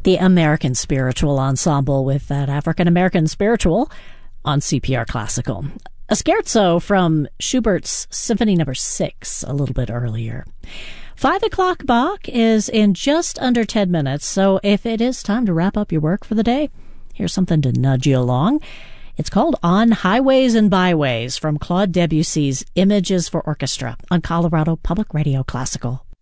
The American Spiritual Ensemble with that African American spiritual on CPR Classical. A scherzo from Schubert's Symphony No. 6 a little bit earlier. 5 o'clock Bach is in just under 10 minutes, so if it is time to wrap up your work for the day, here's something to nudge you along. It's called On Highways and Byways from Claude Debussy's Images for Orchestra on Colorado Public Radio Classical.